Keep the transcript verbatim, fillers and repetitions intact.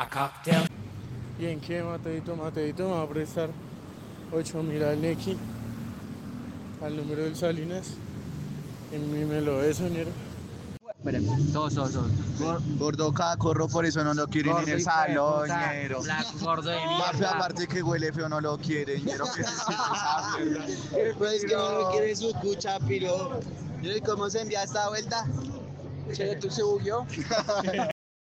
¿Y en qué, Mateito? Mateito me va a prestar ocho mil al Neki, al número del Salinas. Y me lo de sonero. Todos, todos, todos. Gordo cacorro, por eso no lo quieren en el salón, ñero. Gordo de Parce, aparte que huele feo, no lo quieren, ñero. ¿Qué es esa mierda? Pues que no lo quiere su cucha, piro. ¿Y cómo se envía esta vuelta? Che, ¿tú se bugueó?